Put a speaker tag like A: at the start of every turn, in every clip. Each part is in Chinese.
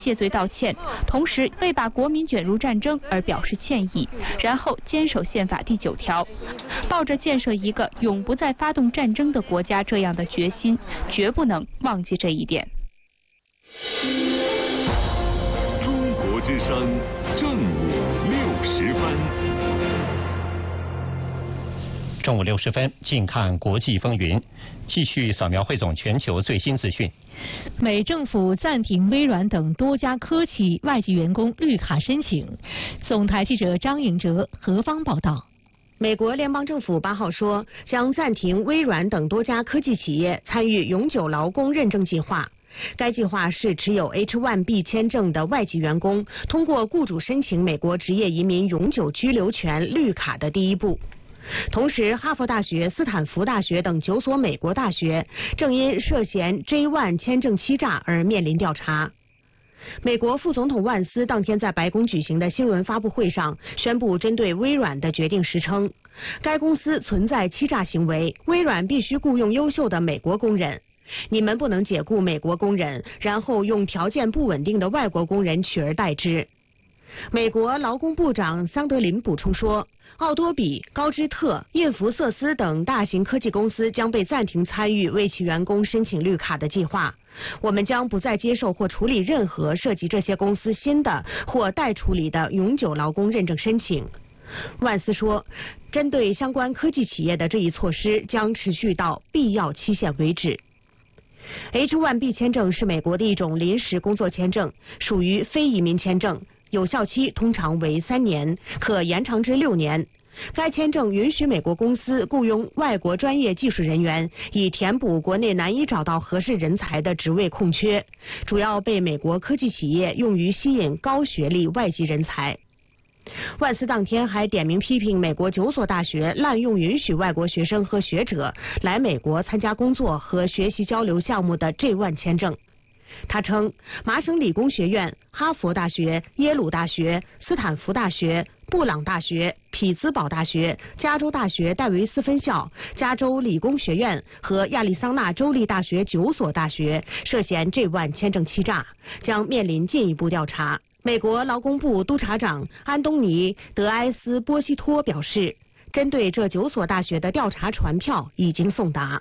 A: 谢罪道歉，同时为把国民卷入战争而表示歉意，然后坚守宪法第9条，抱着建设一个永不再发动战争的国家这样的决心，绝不能忘记这一点。
B: 中国之声正午60分。
C: 正午60分，近看国际风云，继续扫描汇总全球最新资讯。
D: 美政府暂停微软等多家科企外籍员工绿卡申请。总台记者张颖哲、何方报道。
E: 美国联邦政府8号说，将暂停微软等多家科技企业参与永久劳工认证计划。该计划是持有 H-1B 签证的外籍员工通过雇主申请美国职业移民永久居留权绿卡的第一步。同时，哈佛大学、斯坦福大学等9所美国大学正因涉嫌 J-1 签证欺诈而面临调查。美国副总统万斯当天在白宫举行的新闻发布会上宣布，针对微软的决定时称，该公司存在欺诈行为，微软必须雇佣优秀的美国工人。你们不能解雇美国工人，然后用条件不稳定的外国工人取而代之。美国劳工部长桑德林补充说，奥多比、高知特、印福瑟斯等大型科技公司将被暂停参与为其员工申请绿卡的计划。我们将不再接受或处理任何涉及这些公司新的或待处理的永久劳工认证申请。万斯说，针对相关科技企业的这一措施将持续到必要期限为止。H-1B 签证是美国的一种临时工作签证，属于非移民签证，有效期通常为3年，可延长至6年。该签证允许美国公司雇佣外国专业技术人员，以填补国内难以找到合适人才的职位空缺，主要被美国科技企业用于吸引高学历外籍人才。万斯当天还点名批评美国9所大学滥用允许外国学生和学者来美国参加工作和学习交流项目的 J-1 签证。他称，麻省理工学院、哈佛大学、耶鲁大学、斯坦福大学、布朗大学、匹兹堡大学、加州大学戴维斯分校、加州理工学院和亚利桑那州立大学9所大学涉嫌J-1签证欺诈，将面临进一步调查。美国劳工部督察长安东尼·德埃斯波西托表示，针对这9所大学的调查传票已经送达。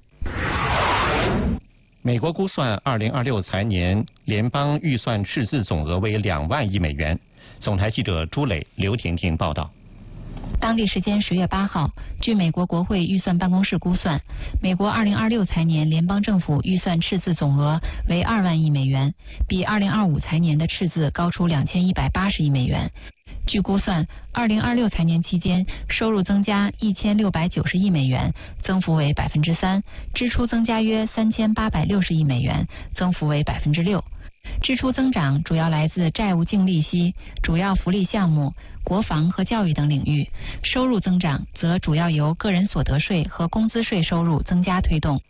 C: 美国估算2026财年联邦预算赤字总额为2万亿美元。总台记者朱磊、刘婷婷报道。
F: 当地时间10月8号，据美国国会预算办公室估算，美国2026财年联邦政府预算赤字总额为2万亿美元，比2025财年的赤字高出2180亿美元。据估算，2026财年期间，收入增加1690亿美元，增幅为3%；支出增加约3860亿美元，增幅为6%。支出增长主要来自债务净利息、主要福利项目、国防和教育等领域，收入增长则主要由个人所得税和工资税收入增加推动。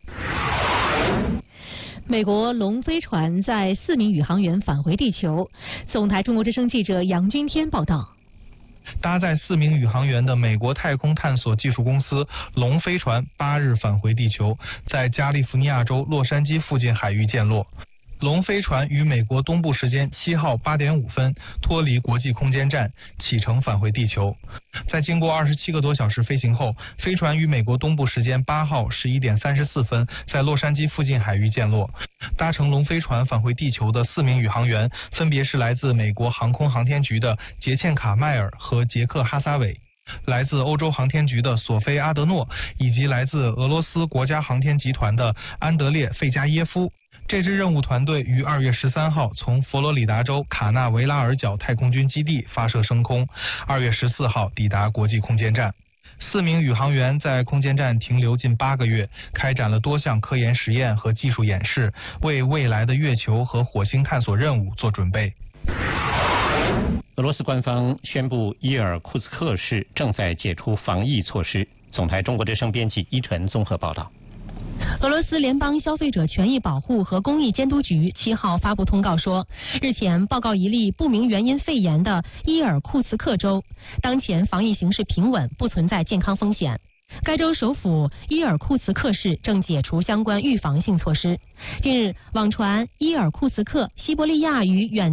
D: 美国龙飞船载4名宇航员返回地球。总台中国之声记者杨军天报道。
G: 搭载4名宇航员的美国太空探索技术公司龙飞船8日返回地球，在加利福尼亚州洛杉矶附近海域降落。龙飞船于美国东部时间7号8点5分脱离国际空间站，启程返回地球。在经过27个多小时飞行后，飞船于美国东部时间8号11点34分在洛杉矶附近海域降落。搭乘龙飞船返回地球的4名宇航员分别是来自美国航空航天局的杰茜卡迈尔和杰克哈萨韦，来自欧洲航天局的索菲阿德诺，以及来自俄罗斯国家航天集团的安德烈费加耶夫。这支任务团队于2月13号从佛罗里达州卡纳维拉尔角太空军基地发射升空，2月14号抵达国际空间站。4名宇航员在空间站停留近8个月，开展了多项科研实验和技术演示，为未来的月球和火星探索任务做准备。
C: 俄罗斯官方宣布，伊尔库茨克市正在解除防疫措施。总台中国之声编辑依晨综合报道。
D: 俄罗斯联邦消费者权益保护和公益监督局7号发布通告说，日前报告一例不明原因肺炎的伊尔库茨克州，当前防疫形势平稳，不存在健康风险。该州首府伊尔库茨克市正解除相关预防性措施。近日，网传伊尔库茨克、西伯利亚与远